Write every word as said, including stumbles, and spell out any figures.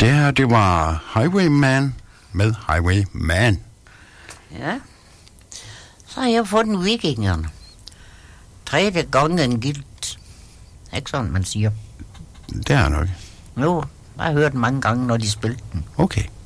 Det her, det var Highwayman med Highwayman. Ja. Så har jeg fundet Vikingerne. Tredje gangen gildt. Ikke sådan, man siger. Det er nok. Jo, jeg har hørt den mange gange, når de spillede den. Okay.